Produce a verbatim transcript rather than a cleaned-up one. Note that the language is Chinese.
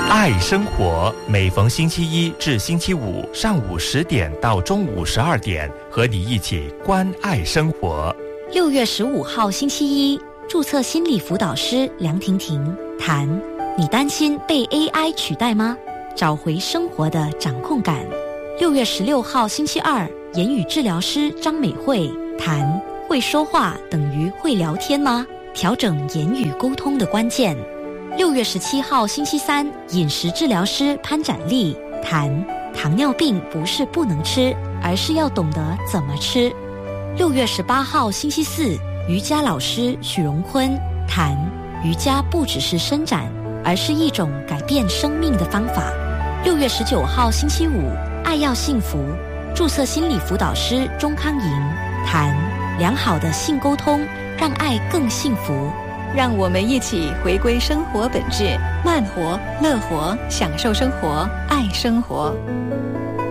爱生活，每逢星期一至星期五上午十点到中午十二点，和你一起关爱生活。 六月十五号星期一，注册心理辅导师梁婷婷谈：你担心被 A I 取代吗？找回生活的掌控感。六月十六号星期二，言语治疗师张美惠谈：会说话等于会聊天吗？调整言语沟通的关键。六月十七号星期三，饮食治疗师潘展丽谈：糖尿病不是不能吃，而是要懂得怎么吃。六月十八号星期四，瑜伽老师许荣坤谈：瑜伽不只是伸展，而是一种改变生命的方法。六月十九号星期五，爱要幸福，注册心理辅导师钟康莹谈：良好的性沟通让爱更幸福。 让我们一起回归生活本质，慢活、乐活，享受生活，爱生活。